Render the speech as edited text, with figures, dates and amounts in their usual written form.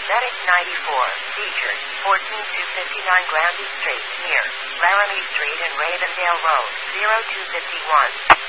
FedEx 94, featured, 14-59 Granby Street, near Laramie Street and Ravendale Road, 0251.